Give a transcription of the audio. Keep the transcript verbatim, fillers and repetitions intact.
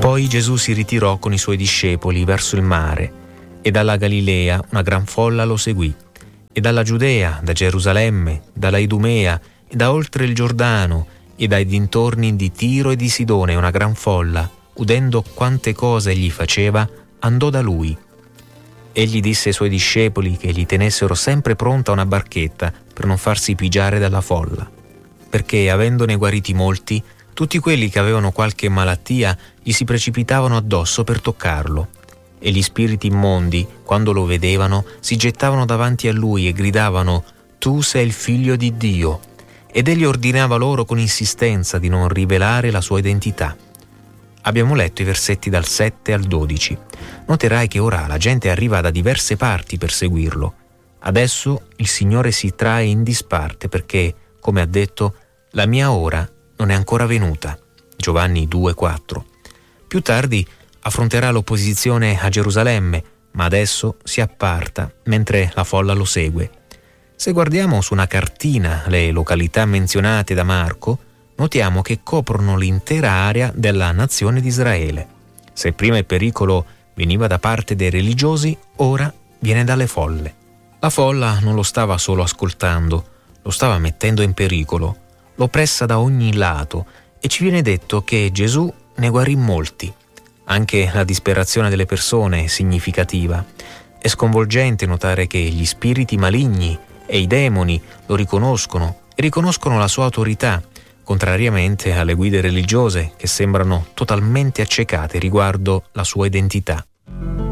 Poi Gesù si ritirò con i suoi discepoli verso il mare, e dalla Galilea una gran folla lo seguì, e dalla Giudea, da Gerusalemme, dalla Idumea, e da oltre il Giordano, e dai dintorni di Tiro e di Sidone una gran folla, udendo quante cose egli faceva, andò da lui. Egli disse ai suoi discepoli che gli tenessero sempre pronta una barchetta per non farsi pigiare dalla folla, perché, avendone guariti molti, tutti quelli che avevano qualche malattia gli si precipitavano addosso per toccarlo, e gli spiriti immondi, quando lo vedevano, si gettavano davanti a lui e gridavano: «Tu sei il figlio di Dio!» Ed egli ordinava loro con insistenza di non rivelare la sua identità. Abbiamo letto i versetti dal sette al dodici. Noterai che ora la gente arriva da diverse parti per seguirlo. Adesso il Signore si trae in disparte perché, come ha detto, la mia ora non è ancora venuta. Giovanni due quattro. Più tardi affronterà l'opposizione a Gerusalemme, ma adesso si apparta mentre la folla lo segue. Se guardiamo su una cartina le località menzionate da Marco, notiamo che coprono l'intera area della nazione di Israele. Se prima il pericolo veniva da parte dei religiosi, ora viene dalle folle. La folla non lo stava solo ascoltando, lo stava mettendo in pericolo. Lo pressa da ogni lato e ci viene detto che Gesù ne guarì molti. Anche la disperazione delle persone è significativa. È sconvolgente notare che gli spiriti maligni e i demoni lo riconoscono e riconoscono la sua autorità, contrariamente alle guide religiose che sembrano totalmente accecate riguardo la sua identità.